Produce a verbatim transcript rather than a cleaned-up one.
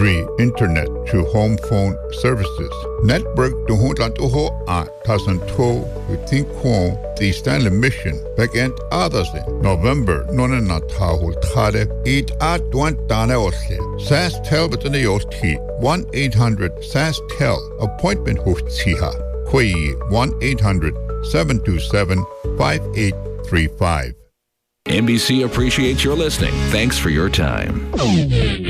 three. Internet to home phone services. Network to Huntantuho at Tasanto Utinkon the Stanley Mission back-end others in November Nonanatahul Tade eight at one Dana Osle. SAS Tel Batanayoti one eight hundred S A S Tel appointment Huftsiha. Koi one eight hundred seven two seven five eight three five. N B C appreciates your listening. Thanks for your time.